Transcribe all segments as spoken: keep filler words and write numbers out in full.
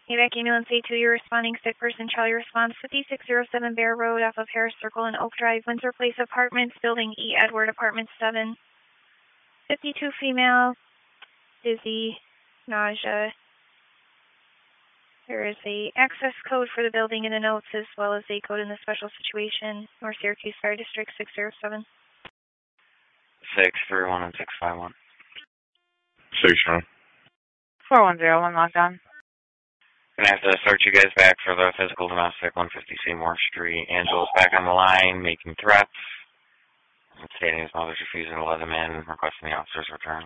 Evac Ambulance A two, you're responding. Sick person, Charlie response. fifty-six oh seven Bear Road off of Harris Circle and Oak Drive, Windsor Place Apartments, Building E, Edward, Apartment seven. fifty-two female, dizzy, nausea. There is a access code for the building in the notes as well as a code in the special situation. North Syracuse Fire District six oh seven. six three one and six five one. Station. four one zero one lockdown. Gonna have to search you guys back for the physical domestic, one fifty Seymour Street. Angela's back on the line, making threats, and stating his mother's refusing to let him in, requesting the officer's return.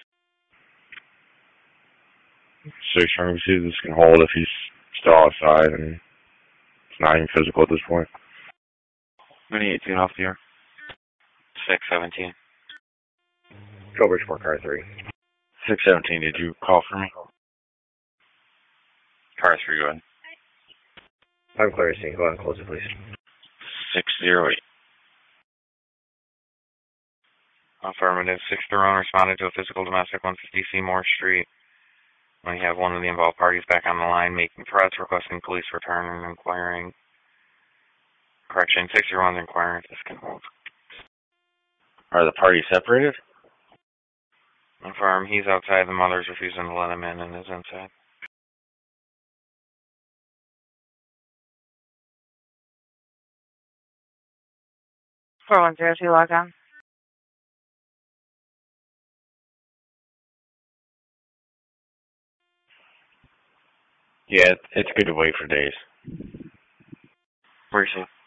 Station. We see this can hold if he's still outside, and it's not even physical at this point. Mini eighteen off the air. six seventeen. Go Bridgeport, car three. six seventeen, did you call for me? Car three, go ahead. I'm clear to see. Go ahead and close it, please. six oh eight. Affirmative. six three one responded to a physical domestic, one fifty Seymour Street. We have one of the involved parties back on the line making threats, requesting police return and inquiring. Correction, six three one is inquiring if this can hold. Are the parties separated? Affirm, he's outside, the mother's refusing to let him in and is inside. four one zero two lockdown. Yeah, it's good to wait for days. Where is he?